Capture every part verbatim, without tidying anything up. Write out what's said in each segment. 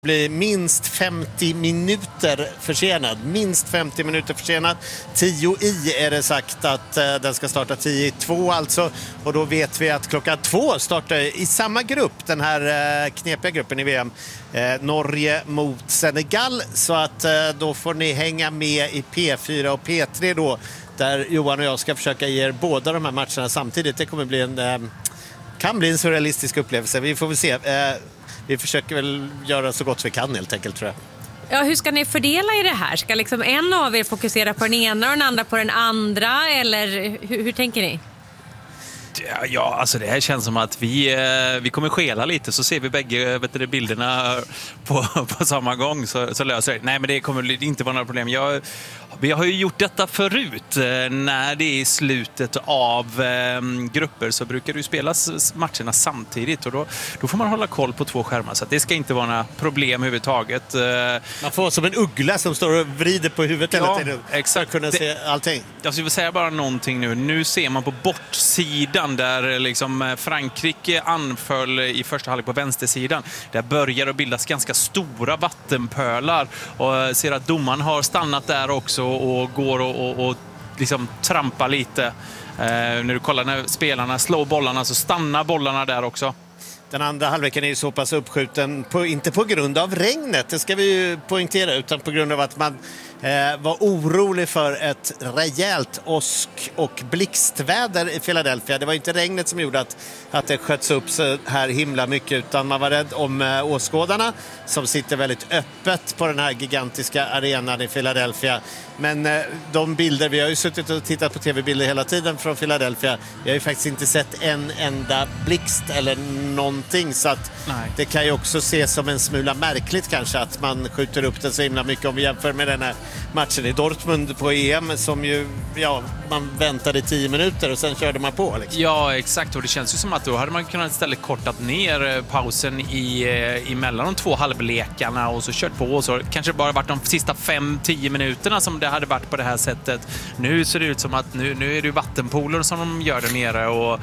blir minst femtio minuter försenad. Minst femtio minuter försenad. tio i är det sagt att uh, den ska starta tio i två alltså. Och då vet vi att klockan två startar i samma grupp, den här uh, knepiga gruppen i V M. Uh, Norge mot Senegal. Så att uh, då får ni hänga med i P fyra och P tre då. Där Johan och jag ska försöka ge er båda de här matcherna samtidigt. Det kommer bli en... Uh, kan bli en surrealistisk upplevelse. Vi får väl se. Uh, Vi försöker väl göra så gott vi kan helt enkelt, tror jag. Ja, hur ska ni fördela i det här? Ska liksom en av er fokusera på den ena och den andra på den andra? Eller hur, hur tänker ni? Ja, alltså det här känns som att vi, vi kommer skela lite, så ser vi bägge vet du, bilderna på, på samma gång, så, så löser det. Nej, men det kommer inte vara några problem. Jag, vi har ju gjort detta förut. När det är i slutet av eh, grupper så brukar du spela matcherna samtidigt, och då, då får man hålla koll på två skärmar, så att det ska inte vara några problem överhuvudtaget. Man får som en uggla som står och vrider på huvudet hela ja, tiden. Exakt. Kunna det, se allting. Jag skulle säga bara någonting nu. Nu ser man på bortsidan där liksom Frankrike anföll i första halvlek på vänstersidan. Där börjar det bildas ganska stora vattenpölar, och ser att domaren har stannat där också och går och, och, och liksom trampar lite. Eh, när du kollar när spelarna slår bollarna så stannar bollarna där också. Den andra halvleken är ju så pass uppskjuten, på, inte på grund av regnet, det ska vi ju poängtera, utan på grund av att man eh, var orolig för ett rejält åsk- och blixtväder i Philadelphia. Det var inte regnet som gjorde att, att det sköts upp så här himla mycket, utan man var rädd om eh, åskådarna som sitter väldigt öppet på den här gigantiska arenan i Philadelphia. Men eh, de bilder, vi har ju suttit och tittat på tv-bilder hela tiden från Philadelphia. Vi har ju faktiskt inte sett en enda blixt eller någonting, så att Nej. Det kan ju också ses som en smula märkligt kanske att man skjuter upp den så himla mycket om vi jämför med den här matchen i Dortmund på E M som ju, ja, man väntade i tio minuter och sen körde man på. Liksom. Ja, exakt, och det känns ju som att då hade man kunnat istället kortat ner pausen i, i mellan de två halvlekarna och så kört på, och så kanske bara varit de sista fem till tio minuterna som det hade varit på det här sättet. Nu ser det ut som att nu, nu är det ju vattenpooler som de gör där nere, och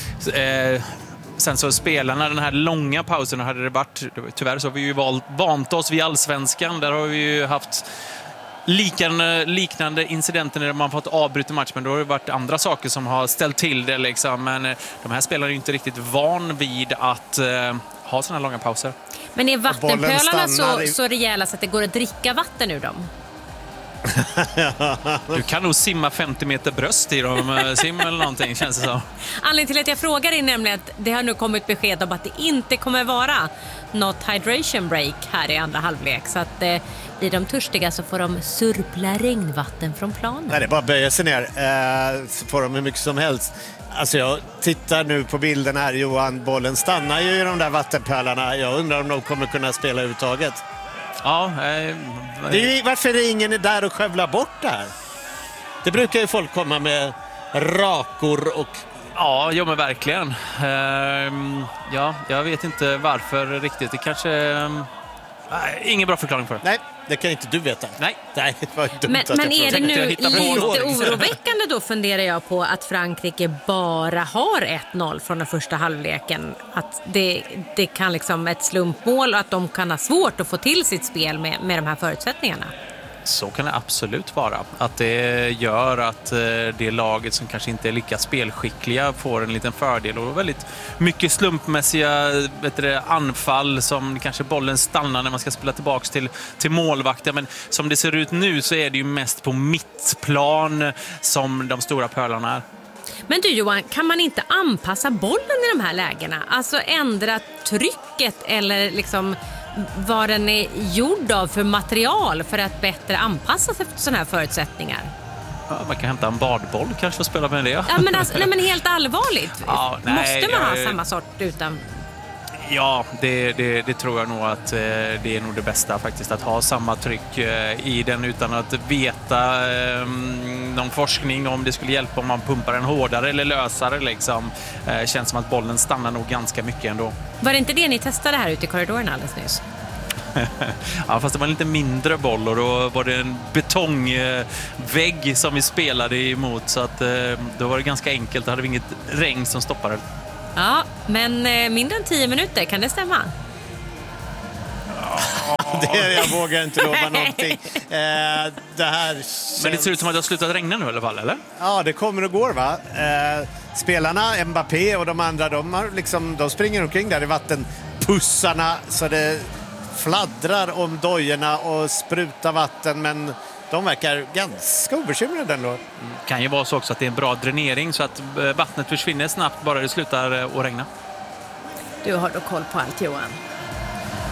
eh, sen så spelarna, den här långa pausen hade det varit, tyvärr så har vi ju valt, vant oss vid Allsvenskan, där har vi ju haft liknande, liknande incidenter när man fått avbryta match, men då har det varit andra saker som har ställt till det liksom. Men de här spelarna är ju inte riktigt van vid att eh, ha såna långa pauser. Men är vattenpölarna så, i... så rejäla så att det går att dricka vatten ur dem? Du kan nog simma femtio meter bröst i dem, sim eller någonting, känns det så. Anledningen till att jag frågar är nämligen att det har nu kommit besked om att det inte kommer vara något hydration break här i andra halvlek, så att eh, blir de törstiga så får de surpla regnvatten från planen. Nej, det är bara att böja sig ner, eh, så får de hur mycket som helst. Alltså jag tittar nu på bilden här, Johan, bollen stannar ju i de där vattenpölarna. Jag undrar om de kommer kunna spela överhuvudtaget. Ja, eh, det är ju, varför är ingen där och skövlar bort det här? Det brukar ju folk komma med rakor och... Ja, jo men verkligen. Ehm, ja, jag vet inte varför riktigt. Det kanske... Um, ingen bra förklaring för det. Nej, det kan inte du veta. Nej. Nej, det var dumt. Men, men är det nu lite något. oroväckande då, funderar jag på, att Frankrike bara har ett noll från den första halvleken? Att det, det kan liksom ett slumpmål och att de kan ha svårt att få till sitt spel med, med de här förutsättningarna? Så kan det absolut vara. Att det gör att det laget som kanske inte är lika spelskickliga får en liten fördel, och väldigt mycket slumpmässiga vet du, anfall som kanske bollen stannar när man ska spela tillbaka till, till målvakten. Men som det ser ut nu så är det ju mest på mittplan som de stora pölarna är. Men du Johan, kan man inte anpassa bollen i de här lägena? Alltså ändra trycket eller liksom vad den är gjord av för material för att bättre anpassas efter sådana här förutsättningar? Ja, man kan hämta en badboll kanske och spela med det. Ja, men, alltså, nej, men helt allvarligt. Ja, nej, måste man jag, ha samma sort utan... Ja, det, det, det tror jag nog att eh, det är nog det bästa faktiskt, att ha samma tryck eh, i den utan att veta eh, någon forskning om det skulle hjälpa om man pumpar den hårdare eller lösare liksom. Eh, känns som att bollen stannar nog ganska mycket ändå. Var det inte det ni testade här ute i korridoren alldeles nyss? Ja, fast det var en lite mindre boll och då var det en betongvägg som vi spelade emot, så att eh, då var det ganska enkelt, då hade vi inget regn som stoppade det. Ja, men mindre än tio minuter, kan det stämma? det, jag vågar inte lova någonting. Eh, det här känns... Men det ser ut som att det har slutat regna nu i alla fall, eller? Ja, det kommer och går, va? Eh, spelarna, Mbappé och de andra, de, har liksom, de springer omkring där i vattenpussarna så det fladdrar om dojorna och sprutar vatten, men de verkar ganska obekymrade ändå. Det kan ju vara så också att det är en bra dränering så att vattnet försvinner snabbt bara det slutar att regna. Du har då koll på allt, Johan.